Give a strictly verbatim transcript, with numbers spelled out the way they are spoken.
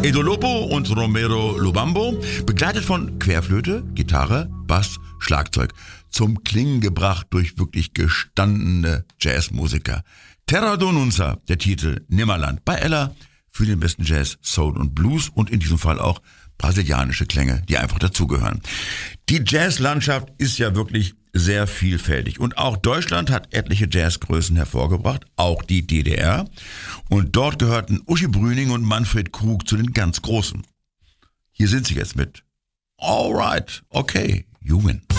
Edo Lobo und Romero Lubambo, begleitet von Querflöte, Gitarre, Bass, Schlagzeug, zum Klingen gebracht durch wirklich gestandene Jazzmusiker. Terra Donunza, der Titel, Nimmerland bei Ella, für den besten Jazz, Soul und Blues und in diesem Fall auch brasilianische Klänge, die einfach dazugehören. Die Jazzlandschaft ist ja wirklich sehr vielfältig und auch Deutschland hat etliche Jazzgrößen hervorgebracht, auch die D D R. Und dort gehörten Uschi Brüning und Manfred Krug zu den ganz Großen. Hier sind sie jetzt mit Alright, okay, you win.